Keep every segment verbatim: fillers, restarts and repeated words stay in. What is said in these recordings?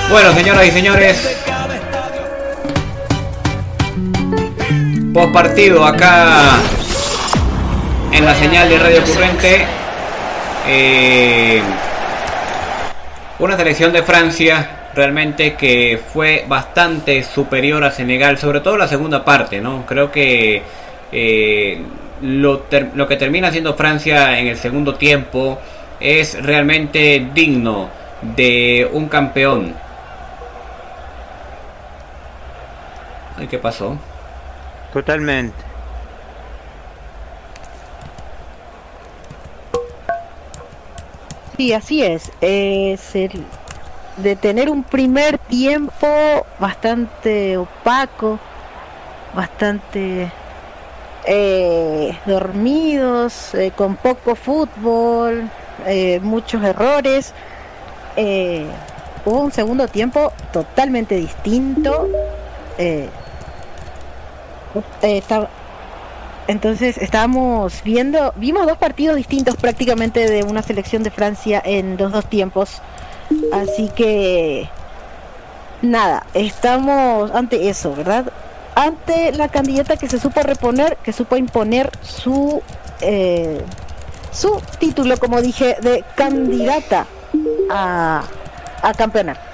Bueno, señoras y señores, post partido acá en la señal de Radio Currente. Eh, una selección de Francia realmente que fue bastante superior a Senegal, sobre todo la segunda parte, ¿no? Creo que eh, lo, ter- lo que termina haciendo Francia en el segundo tiempo es realmente digno de un campeón. Ay, ¿qué pasó? Totalmente. Sí, así es. Es el de tener un primer tiempo bastante opaco, bastante eh, dormidos, eh, con poco fútbol, eh, muchos errores. Eh, hubo un segundo tiempo totalmente distinto. Eh, eh, está, entonces estábamos viendo, vimos dos partidos distintos prácticamente de una selección de Francia en los dos tiempos, así que nada, estamos ante eso, ¿verdad? Ante la candidata que se supo reponer, que supo imponer su eh, su título, como dije, de candidata a, a campeonar.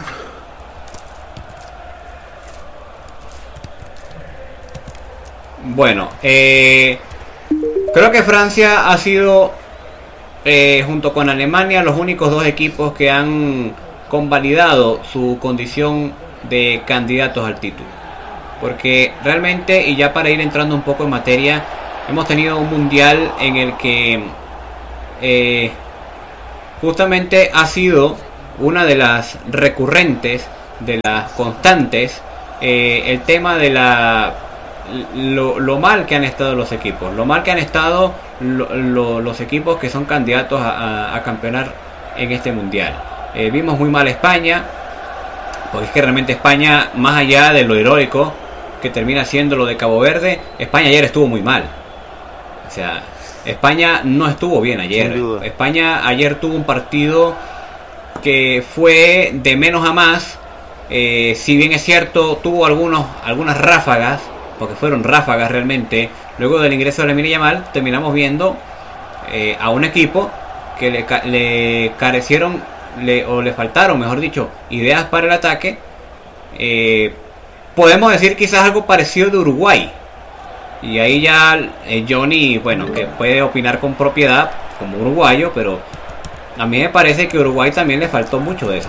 Bueno, eh, creo que Francia ha sido, eh, junto con Alemania, los únicos dos equipos que han convalidado su condición de candidatos al título. Porque realmente, y ya para ir entrando un poco en materia, hemos tenido un mundial en el que eh, justamente ha sido una de las recurrentes, de las constantes, eh, el tema de la... Lo, lo mal que han estado los equipos, lo mal que han estado lo, lo, los equipos que son candidatos a, a, a campeonar en este mundial. Eh, vimos muy mal a España, porque es que realmente España, más allá de lo heroico que termina siendo lo de Cabo Verde, España ayer estuvo muy mal. O sea, España no estuvo bien ayer. España ayer tuvo un partido que fue de menos a más. Eh, si bien es cierto, tuvo algunos algunas ráfagas, porque fueron ráfagas realmente. Luego del ingreso de Lamine Yamal terminamos viendo eh, a un equipo que le, le carecieron le, o le faltaron, mejor dicho, ideas para el ataque. Eh, podemos decir quizás algo parecido de Uruguay, y ahí ya eh, Johnny, bueno, que puede opinar con propiedad como uruguayo, pero a mí me parece que Uruguay también le faltó mucho de eso.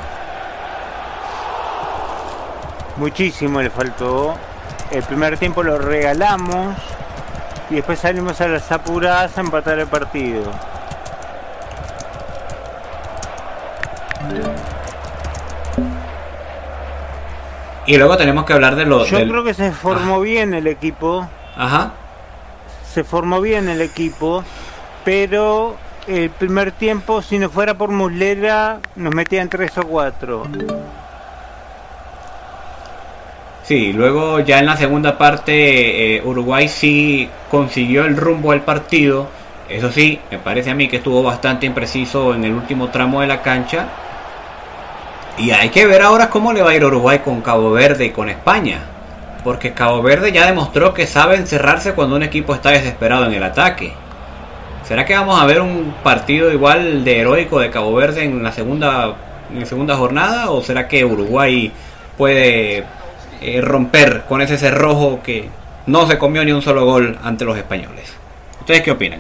Muchísimo le faltó. El primer tiempo lo regalamos y después salimos a las apuradas a empatar el partido. Y luego tenemos que hablar de lo... Yo del... creo que se formó ah. bien el equipo. Ajá. Se formó bien el equipo, pero el primer tiempo, si no fuera por Muslera, nos metían tres o cuatro. Sí, luego ya en la segunda parte eh, Uruguay sí consiguió el rumbo del partido. Eso sí, me parece a mí que estuvo bastante impreciso en el último tramo de la cancha. Y hay que ver ahora cómo le va a ir Uruguay con Cabo Verde y con España. Porque Cabo Verde ya demostró que sabe encerrarse cuando un equipo está desesperado en el ataque. ¿Será que vamos a ver un partido igual de heroico de Cabo Verde en la segunda, en la segunda jornada? ¿O será que Uruguay puede... Eh, romper con ese cerrojo que no se comió ni un solo gol ante los españoles? ¿Ustedes qué opinan?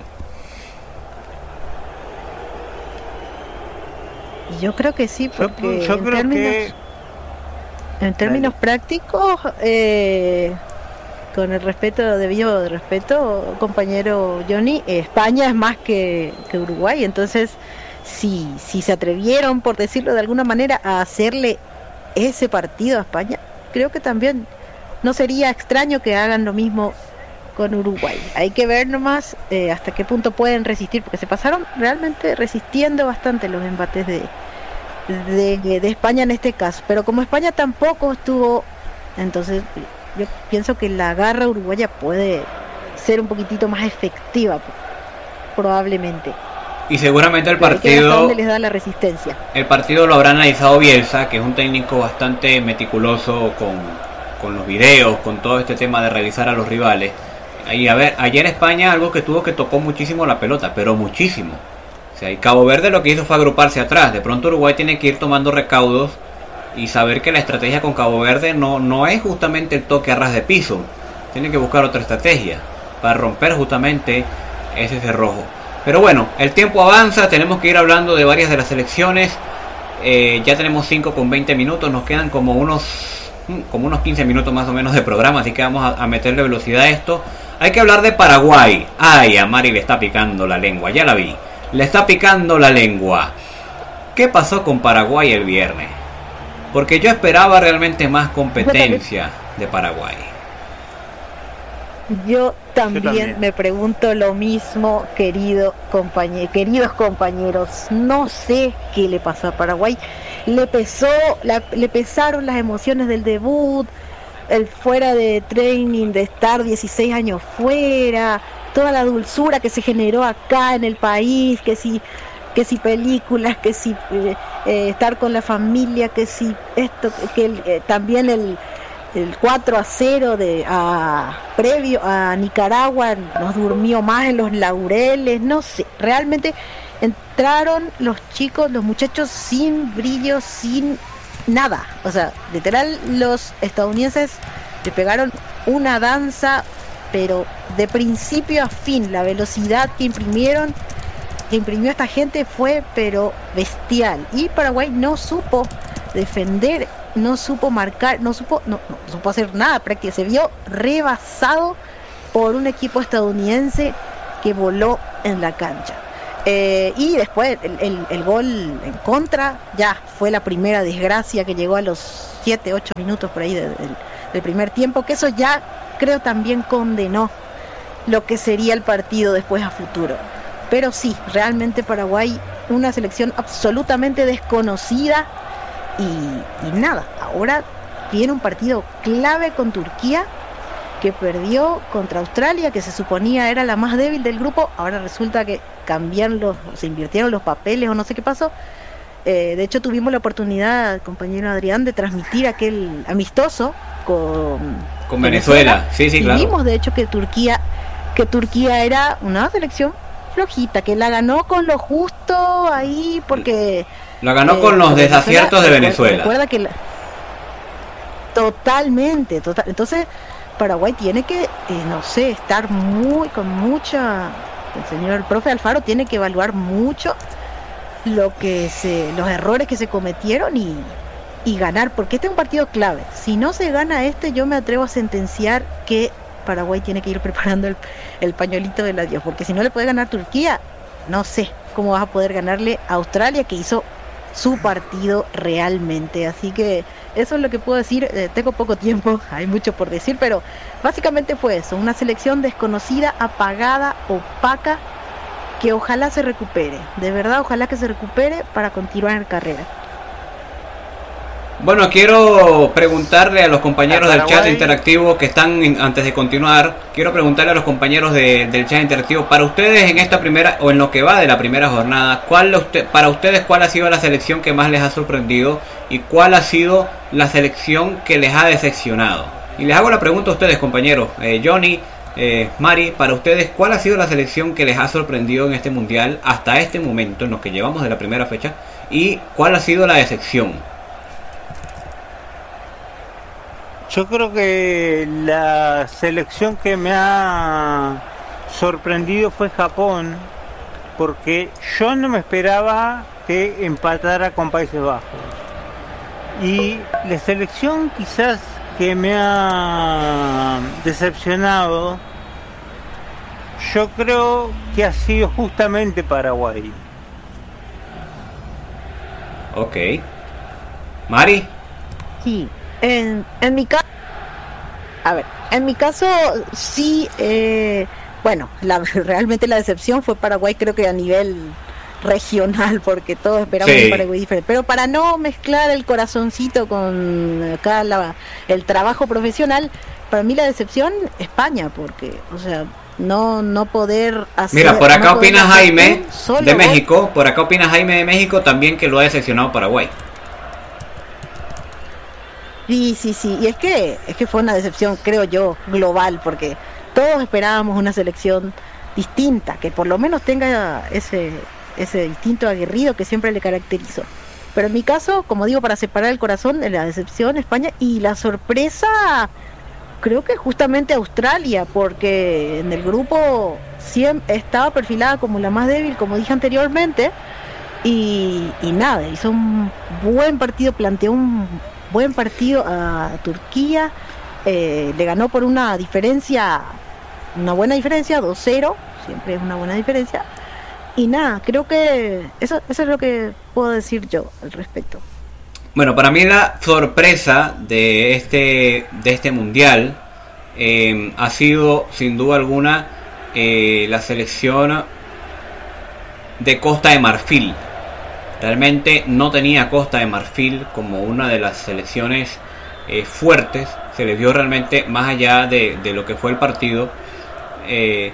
Yo creo que sí, porque yo, yo en creo términos, que en términos Dale. prácticos, eh, con el respeto debido de respeto, compañero Johnny, España es más que, que Uruguay. Entonces, si, si se atrevieron, por decirlo de alguna manera, a hacerle ese partido a España, creo que también no sería extraño que hagan lo mismo con Uruguay. Hay que ver nomás eh, hasta qué punto pueden resistir, porque se pasaron realmente resistiendo bastante los embates de, de, de España en este caso. Pero como España tampoco estuvo, entonces yo pienso que la garra uruguaya puede ser un poquitito más efectiva, probablemente. Y seguramente el Pero hay que ver hasta partido dónde les da la resistencia. el partido lo habrá analizado Bielsa, que es un técnico bastante meticuloso con, con los videos, con todo este tema de revisar a los rivales. Y a ver, ayer España algo que tuvo que tocó muchísimo la pelota, pero muchísimo. O sea, y Cabo Verde lo que hizo fue agruparse atrás. De pronto Uruguay tiene que ir tomando recaudos y saber que la estrategia con Cabo Verde no, no es justamente el toque a ras de piso. Tiene que buscar otra estrategia para romper justamente ese cerrojo. Pero bueno, el tiempo avanza, tenemos que ir hablando de varias de las selecciones. Eh, ya tenemos cinco con veinte minutos, nos quedan como unos como unos quince minutos más o menos de programa, así que vamos a, a meterle velocidad a esto. Hay que hablar de Paraguay. Ay, a Mari le está picando la lengua, ya la vi. Le está picando la lengua. ¿Qué pasó con Paraguay el viernes? Porque yo esperaba realmente más competencia de Paraguay. Yo también, Yo también. me pregunto lo mismo, querido compañero, queridos compañeros. No sé qué le pasó a Paraguay. Le pesó, la- le pesaron las emociones del debut, el fuera de training, de estar dieciséis años fuera, toda la dulzura que se generó acá en el país, que si, que si películas, que si eh, eh, estar con la familia, que si esto, que el- eh, también el el cuatro a cero de a, previo a Nicaragua nos durmió más en los laureles, no sé, realmente entraron los chicos, los muchachos sin brillo, sin nada, o sea, literal los estadounidenses le pegaron una danza, pero de principio a fin, la velocidad que imprimieron, que imprimió esta gente fue pero bestial, y Paraguay no supo defender, no supo marcar, no supo, no, no supo hacer nada prácticamente, se vio rebasado por un equipo estadounidense que voló en la cancha. Eh, y después el, el, el gol en contra ya fue la primera desgracia que llegó a los siete ocho minutos por ahí de- del, del primer tiempo, que eso ya creo también condenó lo que sería el partido después a futuro. Pero sí, realmente Paraguay, una selección absolutamente desconocida. Y, y nada, ahora tiene un partido clave con Turquía, que perdió contra Australia, que se suponía era la más débil del grupo. Ahora resulta que cambiaron los, se invirtieron los papeles o no sé qué pasó. Eh, de hecho tuvimos la oportunidad, compañero Adrián, de transmitir aquel amistoso con, Con Venezuela, sí, sí, y claro. vimos de hecho que Turquía, que Turquía era una selección flojita, que la ganó con lo justo ahí, porque La ganó eh, con los Venezuela, desaciertos de recuerda- Venezuela. Recuerda que la- totalmente, total. Entonces Paraguay tiene que, eh, no sé, estar muy con mucha. El señor el profe Alfaro tiene que evaluar mucho lo que se, los errores que se cometieron y, y ganar, porque este es un partido clave. Si no se gana este, yo me atrevo a sentenciar que Paraguay tiene que ir preparando el, el pañuelito del adiós, porque si no le puede ganar Turquía, no sé cómo vas a poder ganarle a Australia, que hizo su partido realmente. Así que eso es lo que puedo decir. Eh, tengo poco tiempo, hay mucho por decir, pero básicamente fue eso, una selección desconocida, apagada, opaca, que ojalá se recupere, de verdad ojalá que se recupere para continuar en carrera. Bueno, quiero preguntarle a los compañeros A del chat Paraguay. interactivo que están, in- antes de continuar, quiero preguntarle a los compañeros de- del chat interactivo, para ustedes en esta primera, o en lo que va de la primera jornada, ¿cuál usted, para ustedes cuál ha sido la selección que más les ha sorprendido y cuál ha sido la selección que les ha decepcionado? Y les hago la pregunta a ustedes, compañeros, eh, Johnny, eh, Mari, para ustedes, ¿cuál ha sido la selección que les ha sorprendido en este mundial hasta este momento, en lo que llevamos de la primera fecha, y cuál ha sido la decepción? Yo creo que la selección que me ha sorprendido fue Japón, porque yo no me esperaba que empatara con Países Bajos. Y la selección quizás que me ha decepcionado, yo creo que ha sido justamente Paraguay. Ok. Mari. Sí, en, en mi caso, a ver, en mi caso sí, eh, bueno, la, realmente la decepción fue Paraguay, creo que a nivel regional, porque todos esperamos Sí. un Paraguay diferente, pero para no mezclar el corazoncito con acá la, el trabajo profesional, para mí la decepción España, porque, o sea, no no poder hacer. Mira, por acá no opina Jaime de gol. México, por acá opina Jaime de México también que lo ha decepcionado Paraguay. Sí, sí, sí, y es que es que fue una decepción, creo yo, global, porque todos esperábamos una selección distinta, que por lo menos tenga ese ese instinto aguerrido que siempre le caracterizó. Pero en mi caso, como digo, para separar el corazón, la decepción España y la sorpresa, creo que justamente Australia, porque en el grupo siempre estaba perfilada como la más débil, como dije anteriormente, y, y nada, hizo un buen partido, planteó un buen partido a Turquía, eh, le ganó por una diferencia, una buena diferencia, dos cero, siempre es una buena diferencia, y nada, creo que eso, eso es lo que puedo decir yo al respecto. Bueno, para mí la sorpresa de este, de este mundial eh, ha sido sin duda alguna eh, la selección de Costa de Marfil. Realmente no tenía Costa de Marfil como una de las selecciones eh, fuertes. Se le dio realmente más allá de, de lo que fue el partido. Eh,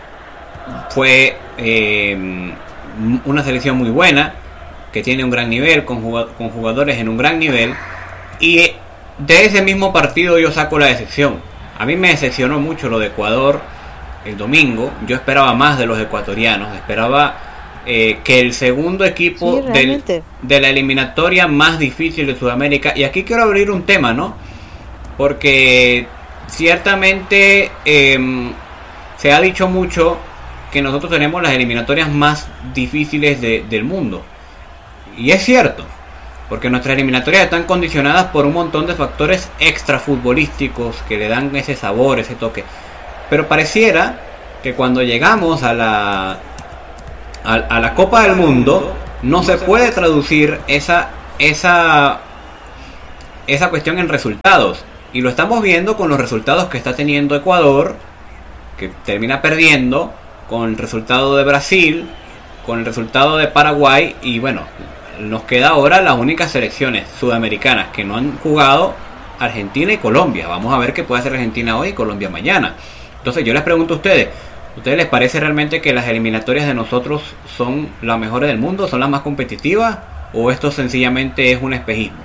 fue eh, una selección muy buena, que tiene un gran nivel, con jugadores en un gran nivel. Y de ese mismo partido yo saco la decepción. A mí me decepcionó mucho lo de Ecuador el domingo. Yo esperaba más de los ecuatorianos. Esperaba eh, que el segundo equipo sí, del, de la eliminatoria más difícil de Sudamérica. Y aquí quiero abrir un tema, ¿no? Porque ciertamente eh, se ha dicho mucho que nosotros tenemos las eliminatorias más difíciles de, del mundo. Y es cierto, porque nuestras eliminatorias están condicionadas por un montón de factores extrafutbolísticos que le dan ese sabor, ese toque. Pero pareciera que cuando llegamos a la a, a la Copa del Mundo no se puede traducir esa esa esa cuestión en resultados. Y lo estamos viendo con los resultados que está teniendo Ecuador, que termina perdiendo, con el resultado de Brasil, con el resultado de Paraguay, y bueno, nos queda ahora las únicas selecciones sudamericanas que no han jugado, Argentina y Colombia. Vamos a ver qué puede hacer Argentina hoy y Colombia mañana. Entonces yo les pregunto a ustedes, ¿a ustedes les parece realmente que las eliminatorias de nosotros son las mejores del mundo, son las más competitivas, o esto sencillamente es un espejismo?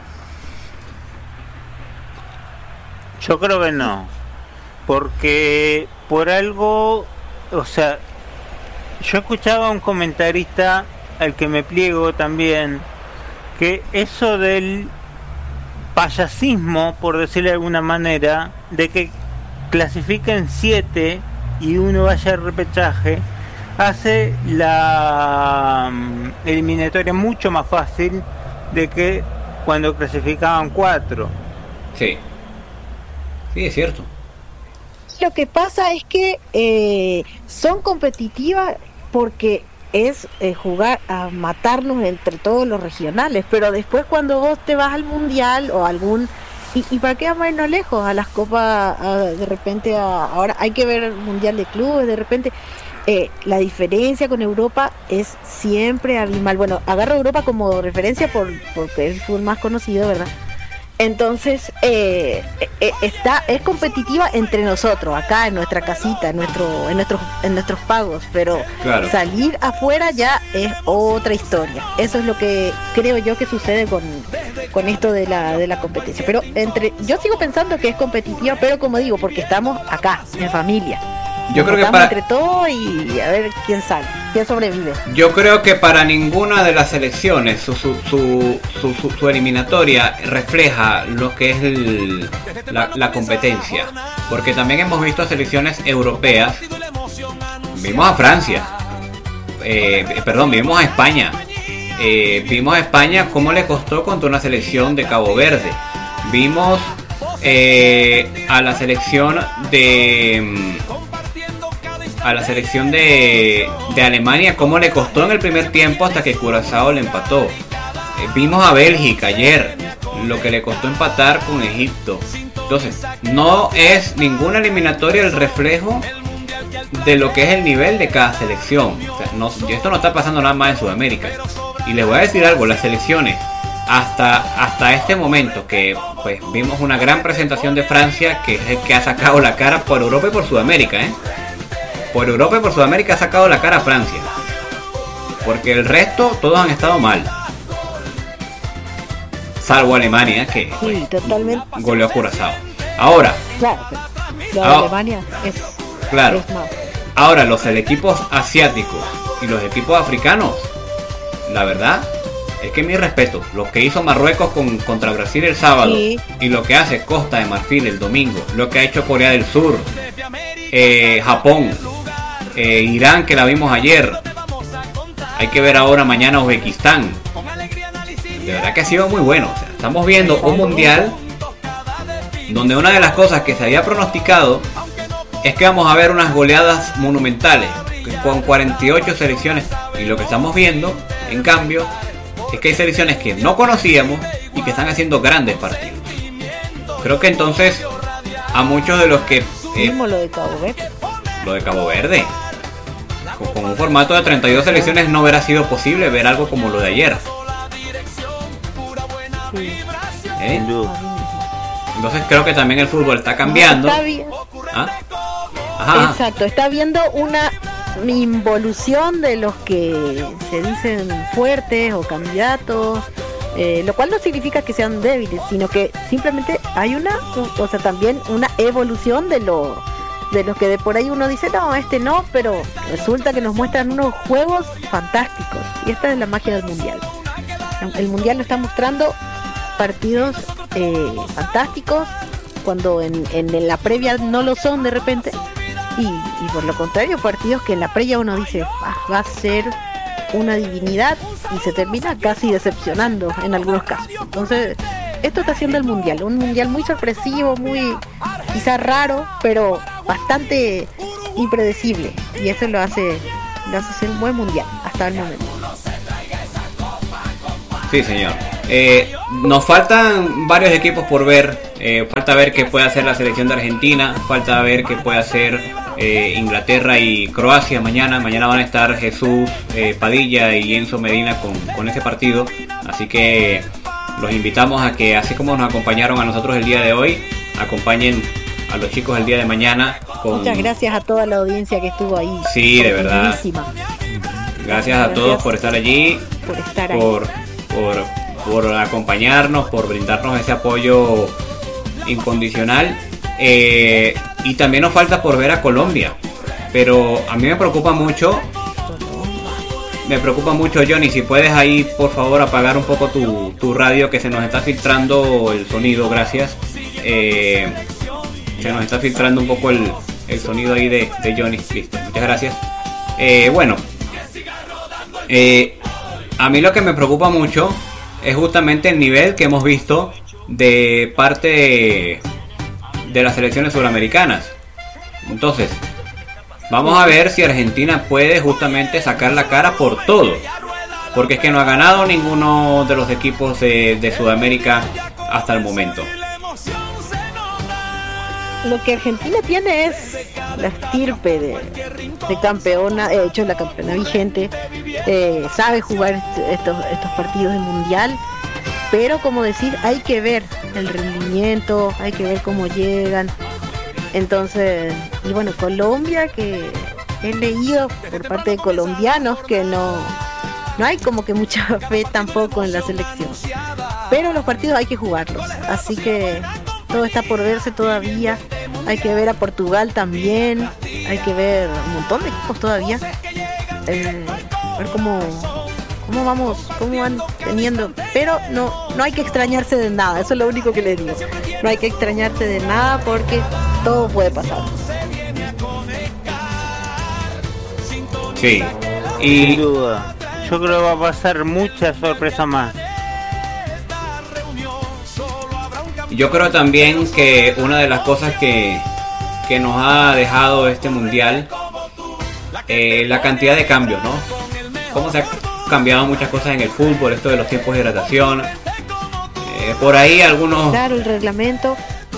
Yo creo que no, porque por algo, o sea, yo escuchaba a un comentarista al que me pliego también, que eso del payasismo, por decirlo de alguna manera, de que clasifiquen siete y uno vaya al repechaje, hace la um, eliminatoria mucho más fácil de que cuando clasificaban cuatro. Sí, sí, es cierto. Lo que pasa es que eh, son competitivas porque es eh, jugar a matarnos entre todos los regionales, pero después cuando vos te vas al mundial o algún y, y para qué vamos a irnos lejos a las copas, a, de repente a, ahora hay que ver el mundial de clubes, de repente eh, la diferencia con Europa es siempre abismal. Bueno, agarro Europa como referencia por porque es el fútbol más conocido, ¿verdad? Entonces eh, eh, está es competitiva entre nosotros acá en nuestra casita, en nuestro en nuestros en nuestros pagos, pero claro, salir afuera ya es otra historia. Eso es lo que creo yo que sucede con, con esto de la de la competencia. Pero entre yo sigo pensando que es competitiva, pero como digo, porque estamos acá en familia. Yo creo que Estamos para entre todos y a ver quién sale, quién sobrevive. Yo creo que para ninguna de las selecciones su su, su, su, su, su eliminatoria refleja lo que es el, la, la competencia, porque también hemos visto a selecciones europeas. Vimos a Francia, eh, perdón, vimos a España, eh, vimos a España cómo le costó contra una selección de Cabo Verde. Vimos eh, a la selección de a la selección de, de Alemania cómo le costó en el primer tiempo hasta que Curazao le empató. Eh, vimos a Bélgica ayer lo que le costó empatar con Egipto. Entonces no es ninguna eliminatoria el reflejo de lo que es el nivel de cada selección. O sea, no, esto no está pasando nada más en Sudamérica. Y les voy a decir algo, las selecciones hasta hasta este momento, que pues vimos una gran presentación de Francia, que es el que ha sacado la cara por Europa y por Sudamérica, ¿eh? por Europa y por Sudamérica ha sacado la cara a Francia. Porque el resto, todos han estado mal. Salvo Alemania, que Sí, totalmente. goleó a Curazao. Ahora, Claro, pero lo de Ah, Alemania es, claro. es más. ahora los equipos asiáticos y los equipos africanos, la verdad es que mi respeto, lo que hizo Marruecos con, contra Brasil el sábado, Sí. y lo que hace Costa de Marfil el domingo, lo que ha hecho Corea del Sur, eh, Japón, eh, Irán, que la vimos ayer, hay que ver ahora mañana Uzbekistán. De verdad que ha sido muy bueno. O sea, estamos viendo un mundial donde una de las cosas que se había pronosticado es que vamos a ver unas goleadas monumentales con cuarenta y ocho selecciones, y lo que estamos viendo, en cambio, es que hay selecciones que no conocíamos y que están haciendo grandes partidos. Creo que entonces a muchos de los que eh, Mismo lo de Cabo Verde. lo de Cabo Verde, con, con un formato de treinta y dos selecciones no hubiera sido posible ver algo como lo de ayer. Sí. ¿Eh? Sin duda. Entonces creo que también el fútbol está cambiando. Está bien. ¿Ah? Ajá. Exacto, está viendo una involución de los que se dicen fuertes o candidatos, eh, lo cual no significa que sean débiles, sino que simplemente hay una, o sea, también una evolución de lo de los que de por ahí uno dice, no, este no, pero resulta que nos muestran unos juegos fantásticos, y esta es la magia del mundial. El mundial nos está mostrando partidos eh, fantásticos cuando en, en, en la previa no lo son de repente, y, y por lo contrario partidos que en la previa uno dice ah, va a ser una divinidad y se termina casi decepcionando en algunos casos. Entonces esto está haciendo el mundial, un mundial muy sorpresivo, muy quizás raro, pero bastante impredecible, y eso lo hace lo hace ser un buen mundial hasta el momento. Sí, señor. Eh, nos faltan varios equipos por ver. Eh, falta ver qué puede hacer la selección de Argentina. Falta ver qué puede hacer eh, Inglaterra y Croacia mañana. Mañana van a estar Jesús eh, Padilla y Enzo Medina con, con ese partido. Así que los invitamos a que, así como nos acompañaron a nosotros el día de hoy, acompañen a los chicos el día de mañana. Con... Muchas gracias a toda la audiencia que estuvo ahí. Sí, de verdad. Gracias a todos Gracias por estar allí. por estar ahí. Por, por, por acompañarnos, por brindarnos ese apoyo incondicional, eh, y también nos falta por ver a Colombia, pero a mí me preocupa mucho me preocupa mucho Johnny, si puedes ahí por favor apagar un poco tu, tu radio, que se nos está filtrando el sonido, gracias. Eh, se nos está filtrando un poco el, el sonido ahí de, de Johnny, listo, muchas gracias. Eh, bueno, eh, a mí lo que me preocupa mucho es justamente el nivel que hemos visto de parte de, de las selecciones suramericanas. Entonces, vamos a ver si Argentina puede justamente sacar la cara por todo, porque es que no ha ganado ninguno de los equipos de, de Sudamérica hasta el momento. Lo que Argentina tiene es la estirpe de, de campeona, de hecho la campeona vigente, eh, sabe jugar est- estos, estos partidos de mundial, pero como decir, hay que ver el rendimiento, hay que ver cómo llegan. Entonces, y bueno, Colombia, que he leído por parte de colombianos que no, no hay como que mucha fe tampoco en la selección, pero los partidos hay que jugarlos, así que todo está por verse todavía. Hay que ver a Portugal también, hay que ver un montón de equipos todavía, eh, ver cómo cómo vamos, cómo van teniendo, pero no no hay que extrañarse de nada, eso es lo único que les digo, no hay que extrañarse de nada porque todo puede pasar. Sí, Sin y duda. Yo creo que va a pasar mucha sorpresa más. yo creo también que una de las cosas que, que nos ha dejado este mundial, eh, la cantidad de cambios, ¿no? Cómo se ha cambiado muchas cosas en el fútbol, esto de los tiempos de hidratación, eh, por ahí algunos, Claro, el reglamento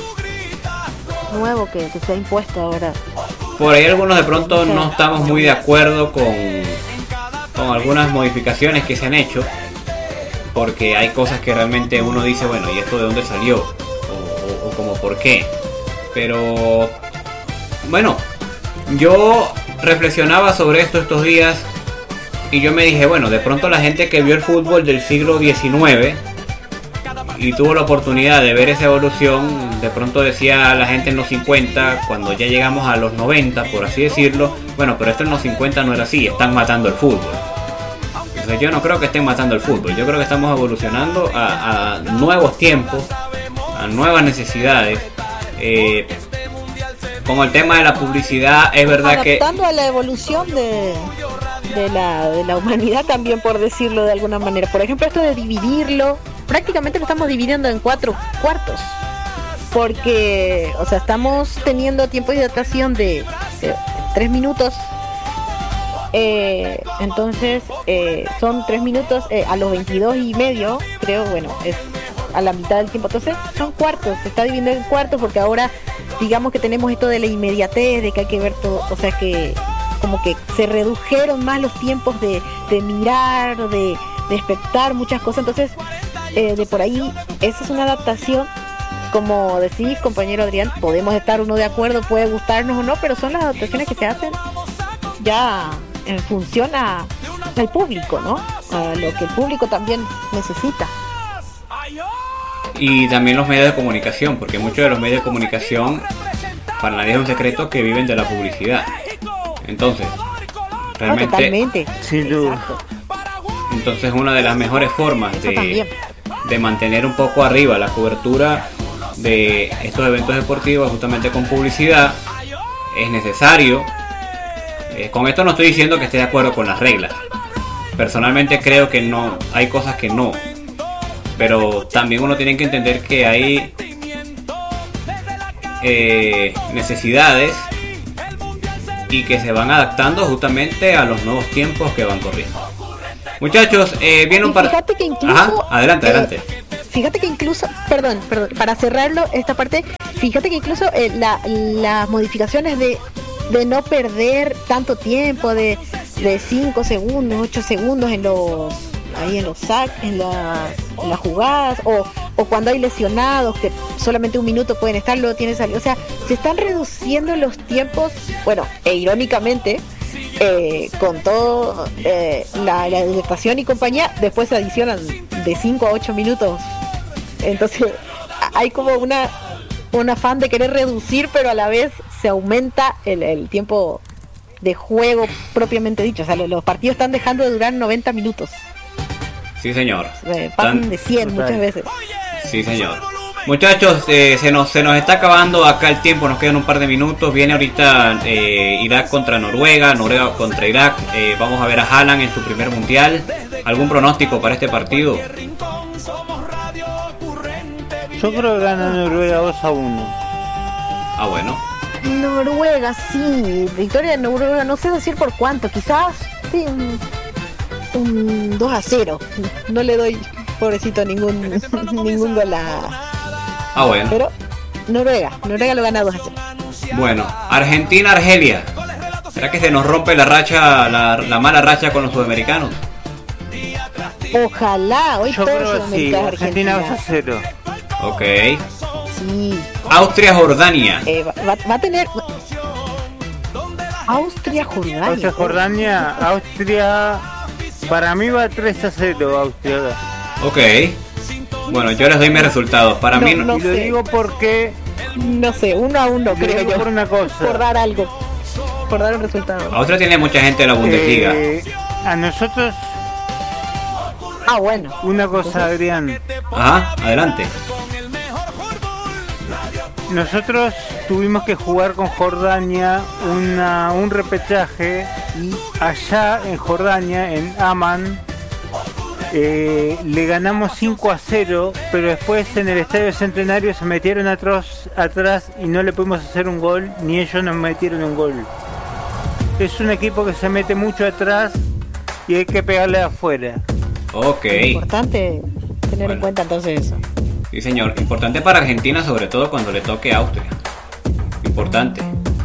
nuevo que, que se ha impuesto ahora. por ahí algunos de pronto no estamos muy de acuerdo con, con algunas modificaciones que se han hecho, porque hay cosas que realmente uno dice, bueno, ¿y esto de dónde salió? O, o, o como por qué. Pero bueno, yo reflexionaba sobre esto estos días y yo me dije, bueno, de pronto la gente que vio el fútbol del siglo diecinueve y tuvo la oportunidad de ver esa evolución, de pronto decía la gente en los cincuenta, cuando ya llegamos a los noventa, por así decirlo, bueno, pero esto en los cincuenta no era así, están matando el fútbol. Entonces yo no creo que estén matando el fútbol, yo creo que estamos evolucionando a, a nuevos tiempos, a nuevas necesidades. Eh, como el tema de la publicidad, es verdad que... Adaptando a la evolución de, de, la, de la humanidad también, por decirlo de alguna manera. Por ejemplo, esto de dividirlo, prácticamente lo estamos dividiendo en cuatro cuartos. Porque, o sea, estamos teniendo tiempo de hidratación de, de tres minutos. Eh, entonces, eh, son tres minutos eh, a los veintidós y medio, creo, bueno, es a la mitad del tiempo. Entonces, son cuartos, se está dividiendo en cuartos porque ahora, digamos que tenemos esto de la inmediatez, de que hay que ver todo, o sea que como que se redujeron más los tiempos de, de mirar, de, de espectar muchas cosas. Entonces, eh, de por ahí, esa es una adaptación. Como decís, compañero Adrián, podemos estar uno de acuerdo, puede gustarnos o no, pero son las adaptaciones que se hacen ya en función a, al público, ¿no? A lo que el público también necesita. Y también los medios de comunicación, porque muchos de los medios de comunicación, para nadie es un secreto que viven de la publicidad. Entonces, realmente... No, totalmente. Sin duda. Entonces, una de las mejores formas de, de mantener un poco arriba la cobertura de estos eventos deportivos, justamente con publicidad, es necesario. Eh, con esto no estoy diciendo que esté de acuerdo con las reglas. Personalmente creo que no, hay cosas que no. Pero también uno tiene que entender que hay eh, necesidades y que se van adaptando justamente a los nuevos tiempos que van corriendo. Muchachos, eh, viene un par... Fíjate que incluso... Ajá, adelante, eh, adelante. Fíjate que incluso, perdón, perdón, para cerrarlo esta parte, fíjate que incluso eh, la, las modificaciones de, de no perder tanto tiempo, de cinco segundos, ocho segundos en los ahí en los sacks, en las, en las jugadas, o, o cuando hay lesionados que solamente un minuto pueden estar, luego tienen salido, o sea, se están reduciendo los tiempos, bueno, e irónicamente, eh, con todo eh, la, la hidratación y compañía, después se adicionan de cinco a ocho minutos. Entonces hay como una un afán de querer reducir, pero a la vez se aumenta el, el tiempo de juego propiamente dicho. O sea, los, los partidos están dejando de durar noventa minutos. Sí, señor. Eh, pasan de cien muchas veces. Sí, señor. Muchachos, eh, se nos se nos está acabando acá el tiempo, nos quedan un par de minutos. Viene ahorita eh, Irak contra Noruega, Noruega contra Irak. Eh, vamos a ver a Haaland en su primer mundial. ¿Algún pronóstico para este partido? Yo creo que gana Noruega dos a uno. Ah, bueno. Noruega, sí. Victoria de Noruega, no sé decir por cuánto. Quizás sí, un, un dos a cero. No le doy, pobrecito, ningún ningún gol a... Ah, bueno. Pero Noruega, Noruega lo gana dos a cero. Bueno, Argentina-Argelia. ¿Será que se nos rompe la racha, la, la mala racha con los sudamericanos? Ojalá, hoy Yo todo creo que sí, Sudamérica, Argentina dos a cero. Ok. Sí. Austria-Jordania. Eh, va, va, va a tener Austria-Jordania. Austria-Jordania, Austria, para mí va tres a cero Austria. Ok. Bueno, yo les doy mis resultados. Para No, mí no. Y lo sé. digo porque, No sé, uno a uno lo creo digo yo. por una cosa. Por dar algo. Por dar un resultado. Austria tiene mucha gente en la Bundesliga. Eh, a nosotros, Ah, bueno. una cosa, Adrián. Ajá, adelante. Nosotros tuvimos que jugar con Jordania una, un repechaje y allá en Jordania, en Amman, eh, le ganamos cinco a cero, pero después en el Estadio Centenario se metieron atrás, atrás y no le pudimos hacer un gol, ni ellos nos metieron un gol. Es un equipo que se mete mucho atrás y hay que pegarle afuera. Ok. Es importante tener Bueno. en cuenta entonces eso. Sí, señor. Importante para Argentina, sobre todo cuando le toque a Austria. Importante.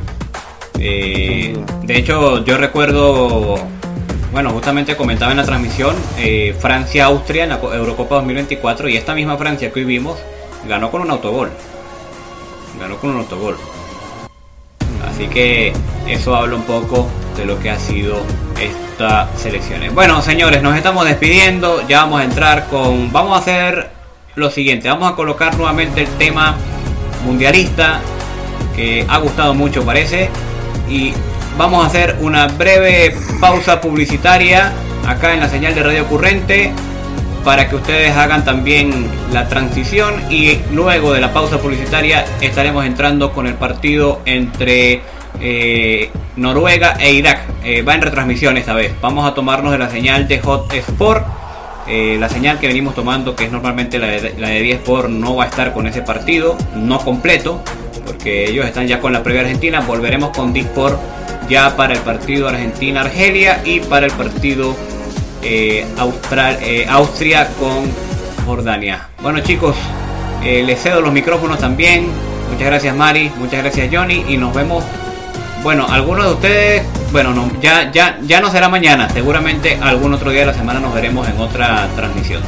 Eh, de hecho, yo recuerdo, bueno, justamente comentaba en la transmisión, eh, Francia-Austria en la Eurocopa dos mil veinticuatro, y esta misma Francia que hoy vimos ganó con un autogol. Ganó con un autogol. Así que eso habla un poco de lo que ha sido estas selecciones. Bueno, señores, nos estamos despidiendo. Ya vamos a entrar con... Vamos a hacer lo siguiente. Vamos a colocar nuevamente el tema mundialista, que ha gustado mucho, parece. Y vamos a hacer una breve pausa publicitaria acá en la señal de Radio Currente, para que ustedes hagan también la transición, y luego de la pausa publicitaria estaremos entrando con el partido entre eh, Noruega e Irak. Eh, va en retransmisión esta vez. Vamos a tomarnos de la señal de Hot Sport. Eh, la señal que venimos tomando, que es normalmente la de, la de diez Sport, no va a estar con ese partido, no completo, porque ellos están ya con la previa Argentina. Volveremos con diez Sport ya para el partido Argentina-Argelia y para el partido Eh, Austral, eh, Austria con Jordania. Bueno, chicos, eh, les cedo los micrófonos también. Muchas gracias, Mari, muchas gracias, Johnny, y nos vemos. Bueno, algunos de ustedes, bueno, no, ya, ya, ya no será mañana, seguramente algún otro día de la semana nos veremos en otra transmisión.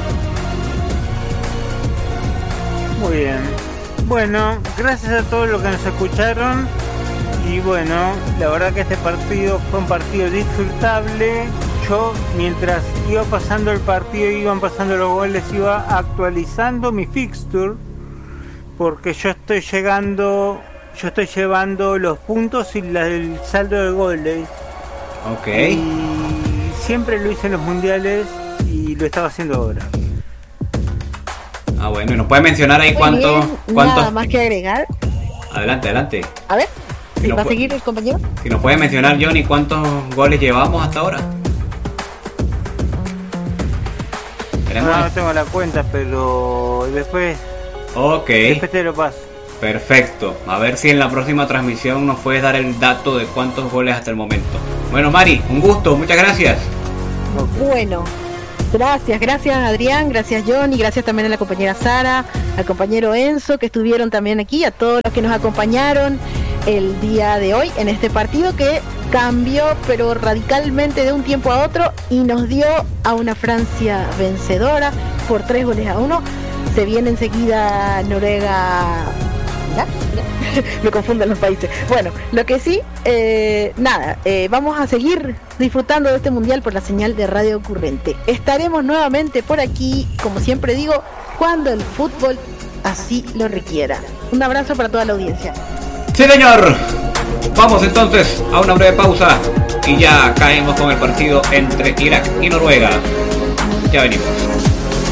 Muy bien. Bueno, gracias a todos los que nos escucharon. Y bueno, la verdad que este partido fue un partido disfrutable. Yo, mientras iba pasando el partido, iban pasando los goles, iba actualizando mi fixture, porque yo estoy llegando, yo estoy llevando los puntos y la, el saldo de goles. Ok. Y siempre lo hice en los mundiales y lo estaba haciendo ahora. Ah, bueno, ¿y nos puede mencionar ahí cuántos? Nada más que agregar. Adelante, adelante. A ver, Si ¿sí nos ¿va a pu- seguir el compañero? Si nos puede mencionar, Johnny, cuántos goles llevamos hasta ahora. Tenemos... No, no tengo la cuenta, pero después, Ok. después te lo paso. Perfecto. A ver si en la próxima transmisión nos puedes dar el dato de cuántos goles hasta el momento. Bueno, Mari, un gusto, muchas gracias. Bueno, gracias, gracias Adrián, gracias Johnny, gracias también a la compañera Sara, al compañero Enzo, que estuvieron también aquí, a todos los que nos acompañaron el día de hoy en este partido que cambió pero radicalmente de un tiempo a otro y nos dio a una Francia vencedora por tres goles a uno. Se viene enseguida Noruega. ¿Ya? ¿Ya? Me confunden los países. Bueno, lo que sí, eh, nada, eh, vamos a seguir disfrutando de este mundial por la señal de Radio Currente. Estaremos nuevamente por aquí, como siempre digo, cuando el fútbol así lo requiera. Un abrazo para toda la audiencia. Sí, señor. Vamos entonces a una breve pausa y ya caemos con el partido entre Irak y Noruega. Ya venimos.